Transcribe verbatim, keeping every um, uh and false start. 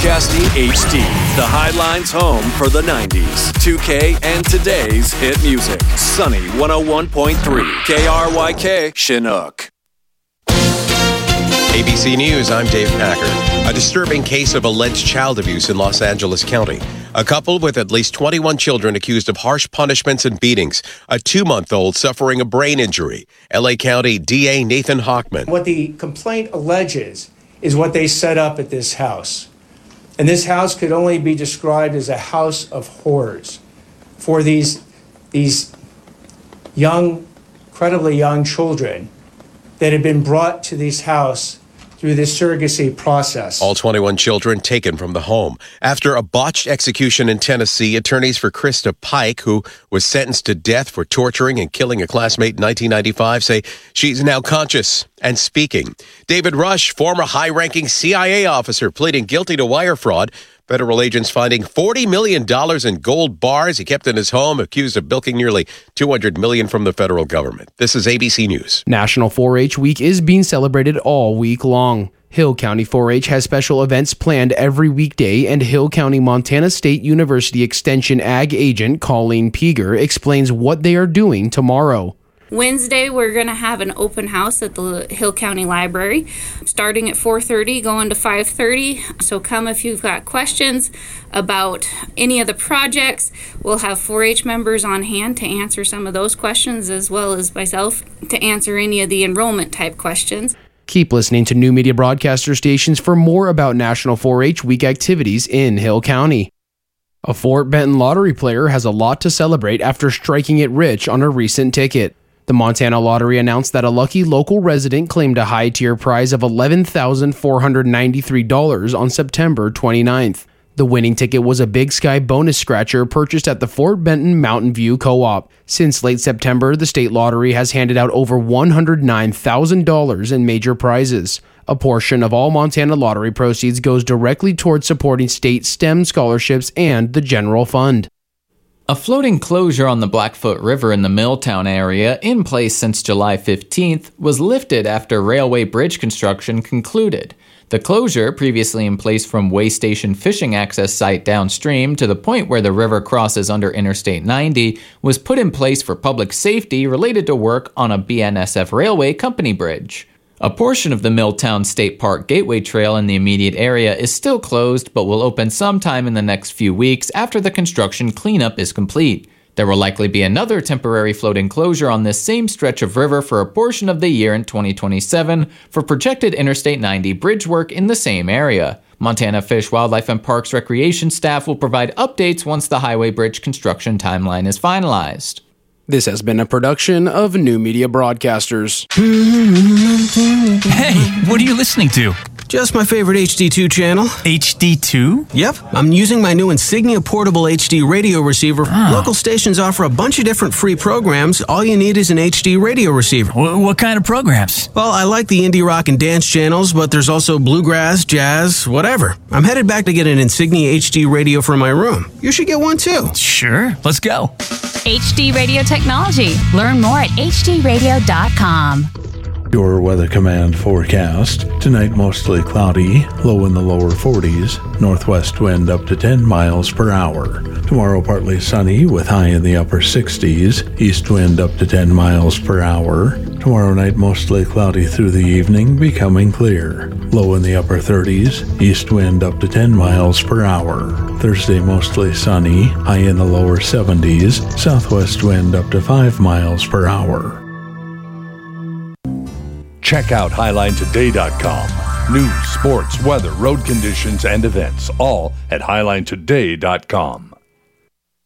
Broadcasting H D, the Highlines home for the nineties, two K, and today's hit music. Sunny one oh one point three, K R Y K, Chinook. A B C News, I'm Dave Packer. A disturbing case of alleged child abuse in Los Angeles County. A couple with at least twenty-one children accused of harsh punishments and beatings. A two-month-old suffering a brain injury. L A County D A Nathan Hochman. What the complaint alleges is what they set up at this house. And this house could only be described as a house of horrors for these, these young, incredibly young children that had been brought to this house through this surrogacy process. All twenty-one children taken from the home. After a botched execution in Tennessee, attorneys for Krista Pike, who was sentenced to death for torturing and killing a classmate in nineteen ninety-five, say she's now conscious and speaking. David Rush, former high-ranking C I A officer, pleading guilty to wire fraud. Federal agents finding forty million dollars in gold bars he kept in his home, accused of bilking nearly two hundred million dollars from the federal government. This is A B C News. National four H Week is being celebrated all week long. Hill County four H has special events planned every weekday, and Hill County Montana State University Extension Ag agent Colleen Peeger explains what they are doing tomorrow. Wednesday, we're going to have an open house at the Hill County Library, starting at four thirty, going to five thirty. So come if you've got questions about any of the projects. We'll have four H members on hand to answer some of those questions, as well as myself to answer any of the enrollment type questions. Keep listening to New Media Broadcaster stations for more about National four H Week activities in Hill County. A Fort Benton lottery player has a lot to celebrate after striking it rich on a recent ticket. The Montana Lottery announced that a lucky local resident claimed a high-tier prize of eleven thousand four hundred ninety-three dollars on September twenty-ninth. The winning ticket was a Big Sky bonus scratcher purchased at the Fort Benton Mountain View Co-op. Since late September, the state lottery has handed out over one hundred nine thousand dollars in major prizes. A portion of all Montana lottery proceeds goes directly towards supporting state STEM scholarships and the general fund. A floating closure on the Blackfoot River in the Milltown area, in place since July fifteenth, was lifted after railway bridge construction concluded. The closure, previously in place from Way Station fishing access site downstream to the point where the river crosses under Interstate ninety, was put in place for public safety related to work on a B N S F Railway company bridge. A portion of the Milltown State Park Gateway Trail in the immediate area is still closed, but will open sometime in the next few weeks after the construction cleanup is complete. There will likely be another temporary floating closure on this same stretch of river for a portion of the year in twenty twenty-seven for projected Interstate ninety bridge work in the same area. Montana Fish, Wildlife, and Parks Recreation staff will provide updates once the highway bridge construction timeline is finalized. This has been a production of New Media Broadcasters. Hey, what are you listening to? Just my favorite H D two channel. H D two? Yep, I'm using my new Insignia portable H D radio receiver. Oh. Local stations offer a bunch of different free programs. All you need is an H D radio receiver. W- what kind of programs? Well, I like the indie rock and dance channels, but there's also bluegrass, jazz, whatever. I'm headed back to get an Insignia H D radio for my room. You should get one too. Sure, let's go. H D Radio Technology. Learn more at h d radio dot com. Your Weather Command forecast. Tonight mostly cloudy, low in the lower forties, northwest wind up to ten miles per hour. Tomorrow partly sunny with high in the upper sixties, east wind up to ten miles per hour. Tomorrow night mostly cloudy through the evening, becoming clear. Low in the upper thirties, east wind up to ten miles per hour. Thursday mostly sunny, high in the lower seventies, southwest wind up to five miles per hour. Check out highline today dot com. News, sports, weather, road conditions, and events, all at highline today dot com.